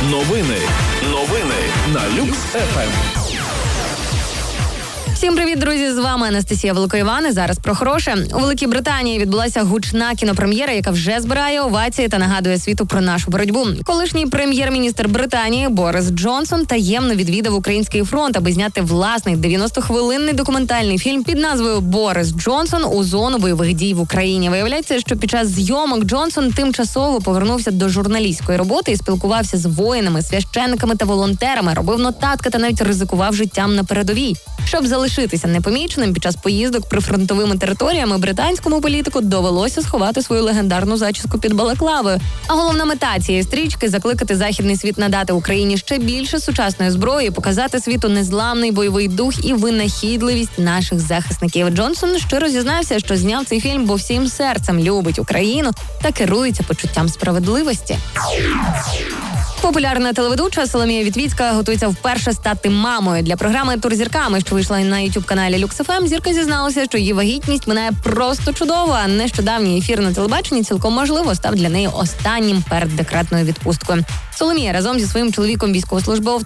Новини на Люкс-ФМ. Всім привіт, друзі! З вами Анастасія Великоїван. І зараз про хороше. У Великій Британії відбулася гучна кінопрем'єра, яка вже збирає овації та нагадує світу про нашу боротьбу. Колишній прем'єр-міністр Британії Борис Джонсон таємно відвідав український фронт, аби зняти власний 90-хвилинний документальний фільм під назвою «Борис Джонсон у зону бойових дій в Україні». Виявляється, що під час зйомок Джонсон тимчасово повернувся до журналістської роботи і спілкувався з воїнами, священниками та волонтерами, робив нотатки та навіть ризикував життям на передовій. Щоб залишитися непоміченим під час поїздок прифронтовими територіями, британському політику довелося сховати свою легендарну зачіску під балаклавою. А головна мета цієї стрічки – закликати західний світ надати Україні ще більше сучасної зброї, показати світу незламний бойовий дух і винахідливість наших захисників. Джонсон щиро зізнався, що зняв цей фільм, бо всім серцем любить Україну та керується почуттям справедливості. Популярна телеведуча Соломія Вітвіцька готується вперше стати мамою. Для програми «Тур зірками», що вийшла на YouTube-каналі Люкс-ФМ, зірка зізналася, що її вагітність минає просто чудово, а нещодавній ефір на телебаченні цілком можливо став для неї останнім перед декретною відпусткою. Соломія разом зі своїм чоловіком військовослужбовцем